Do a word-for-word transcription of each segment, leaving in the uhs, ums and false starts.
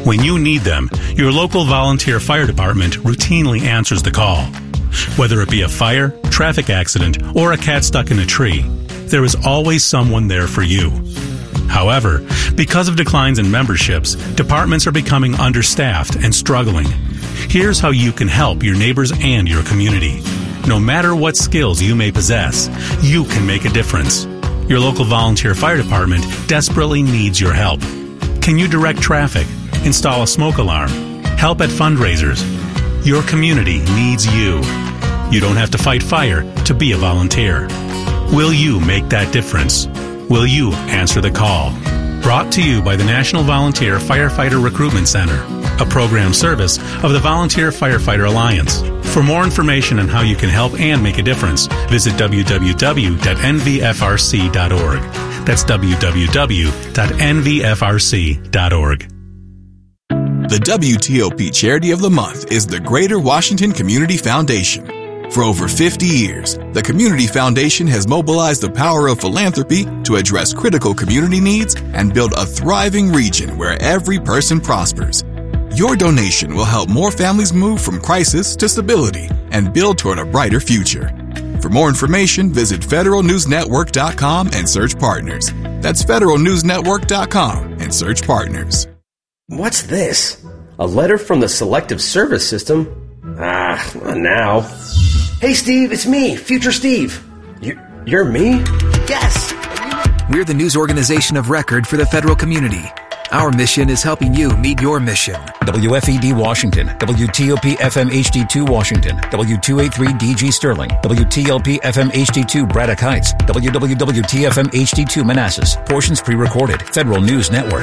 When you need them, your local volunteer fire department routinely answers the call. Whether it be a fire, traffic accident, or a cat stuck in a tree, there is always someone there for you. However, because of declines in memberships, departments are becoming understaffed and struggling. Here's how you can help your neighbors and your community. No matter what skills you may possess, you can make a difference. Your local volunteer fire department desperately needs your help. Can you direct traffic, install a smoke alarm, help at fundraisers? Your community needs you. You don't have to fight fire to be a volunteer. Will you make that difference? Will you answer the call? Brought to you by the National Volunteer Firefighter Recruitment Center, a program service of the Volunteer Firefighter Alliance. For more information on how you can help and make a difference, visit w w w dot n v f r c dot org. That's w w w dot n v f r c dot org. The W T O P Charity of the Month is the Greater Washington Community Foundation. For over fifty years, the Community Foundation has mobilized the power of philanthropy to address critical community needs and build a thriving region where every person prospers. Your donation will help more families move from crisis to stability and build toward a brighter future. For more information, visit federal news network dot com and search partners. That's federal news network dot com and search partners. What's this? A letter from the Selective Service System? Ah, not now. Hey, Steve, it's me, Future Steve. You, you're me? Yes. We're the news organization of record for the federal community. Our mission is helping you meet your mission. W F E D Washington, W T O P F M H D two Washington, W two eighty-three D G Sterling, W T L P F M H D two Braddock Heights, W W W T F M H D two Manassas. Portions pre-recorded. Federal News Network.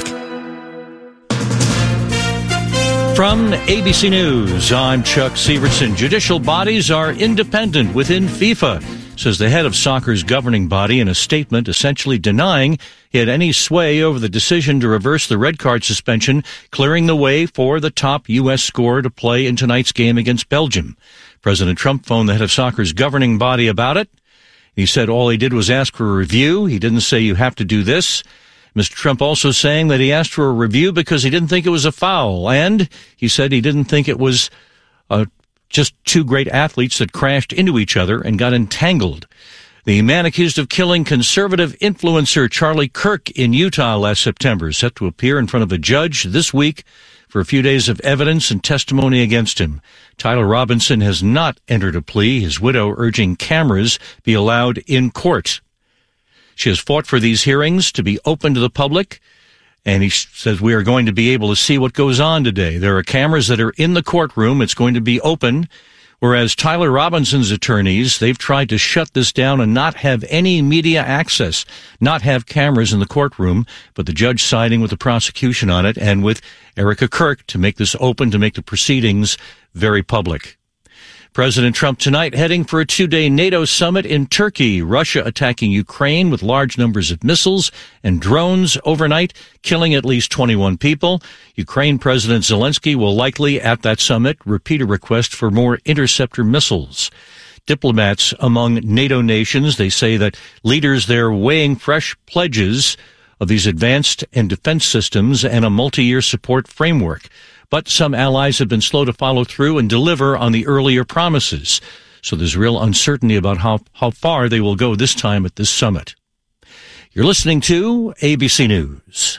From A B C News, I'm Chuck Severson. Judicial bodies are independent within FIFA, says the head of soccer's governing body in a statement essentially denying he had any sway over the decision to reverse the red card suspension, clearing the way for the top U S scorer to play in tonight's game against Belgium. President Trump phoned the head of soccer's governing body about it. He said all he did was ask for a review. He didn't say you have to do this. Mister Trump also saying that he asked for a review because he didn't think it was a foul, and he said he didn't think it was uh, just two great athletes that crashed into each other and got entangled. The man accused of killing conservative influencer Charlie Kirk in Utah last September is set to appear in front of a judge this week for a few days of evidence and testimony against him. Tyler Robinson has not entered a plea, his widow urging cameras be allowed in court. She has fought for these hearings to be open to the public, and he says we are going to be able to see what goes on today. There are cameras that are in the courtroom. It's going to be open, whereas Tyler Robinson's attorneys, they've tried to shut this down and not have any media access, not have cameras in the courtroom, but the judge siding with the prosecution on it and with Erica Kirk to make this open, to make the proceedings very public. President Trump tonight heading for a two-day NATO summit in Turkey. Russia attacking Ukraine with large numbers of missiles and drones overnight, killing at least twenty-one people. Ukraine President Zelensky will likely, at that summit, repeat a request for more interceptor missiles. Diplomats among NATO nations, they say that leaders there weighing fresh pledges of these advanced and defense systems and a multi-year support framework. But some allies have been slow to follow through and deliver on the earlier promises. So there's real uncertainty about how, how far they will go this time at this summit. You're listening to A B C News.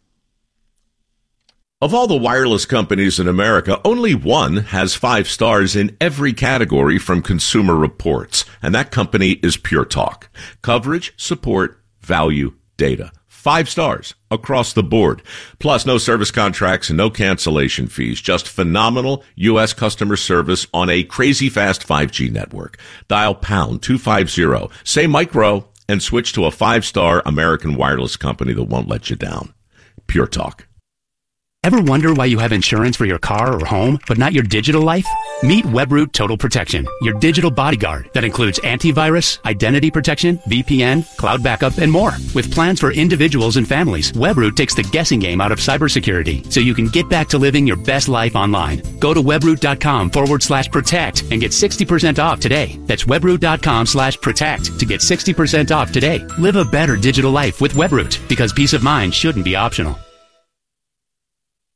Of all the wireless companies in America, only one has five stars in every category from Consumer Reports, and that company is Pure Talk. Coverage, support, value, data. Five stars across the board. Plus, no service contracts and no cancellation fees. Just phenomenal U S customer service on a crazy fast five G network. Dial pound two fifty, say micro, and switch to a five-star American wireless company that won't let you down. Pure Talk. Ever wonder why you have insurance for your car or home, but not your digital life? Meet Webroot Total Protection, your digital bodyguard that includes antivirus, identity protection, V P N, cloud backup, and more. With plans for individuals and families, Webroot takes the guessing game out of cybersecurity so you can get back to living your best life online. Go to webroot.com forward slash protect and get sixty percent off today. That's webroot.com slash protect to get sixty percent off today. Live a better digital life with Webroot, because peace of mind shouldn't be optional.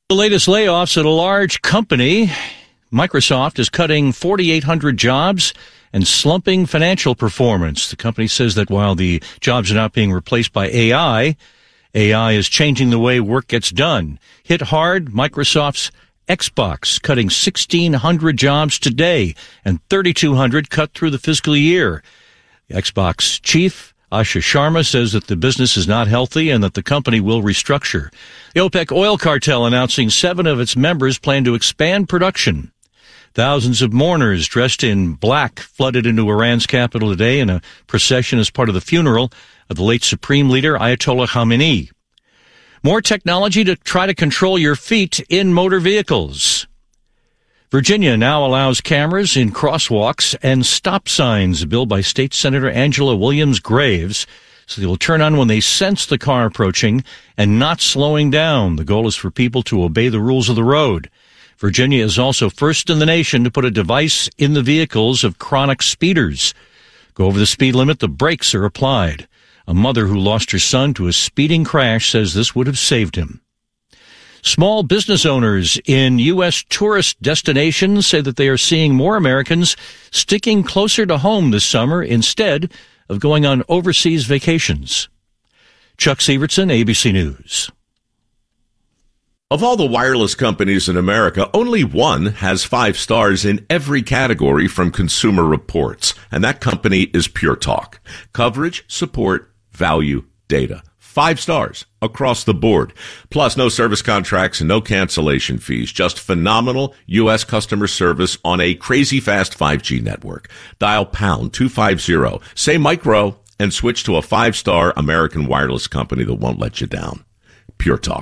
The latest layoffs at a large company. Microsoft is cutting forty-eight hundred jobs and slumping financial performance. The company says that while the jobs are not being replaced by A I, A I is changing the way work gets done. Hit hard, Microsoft's Xbox cutting sixteen hundred jobs today and thirty-two hundred cut through the fiscal year. The Xbox chief, Asha Sharma, says that the business is not healthy and that the company will restructure. The OPEC oil cartel announcing seven of its members plan to expand production. Thousands of mourners dressed in black flooded into Iran's capital today in a procession as part of the funeral of the late Supreme Leader Ayatollah Khamenei. More technology to try to control your feet in motor vehicles. Virginia now allows cameras in crosswalks and stop signs, a bill by State Senator Angela Williams-Graves, so they will turn on when they sense the car approaching and not slowing down. The goal is for people to obey the rules of the road. Virginia is also first in the nation to put a device in the vehicles of chronic speeders. Go over the speed limit, the brakes are applied. A mother who lost her son to a speeding crash says this would have saved him. Small business owners in U S tourist destinations say that they are seeing more Americans sticking closer to home this summer instead of going on overseas vacations. Chuck Sievertson, A B C News. Of all the wireless companies in America, only one has five stars in every category from Consumer Reports, and that company is Pure Talk. Coverage, support, value, data. Five stars across the board. Plus, no service contracts and no cancellation fees. Just phenomenal U S customer service on a crazy fast five G network. Dial pound two fifty, say micro, and switch to a five-star American wireless company that won't let you down. Pure Talk.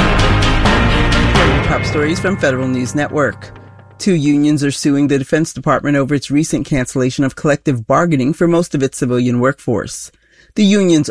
Top stories from Federal News Network. Two unions are suing the Defense Department over its recent cancellation of collective bargaining for most of its civilian workforce. The unions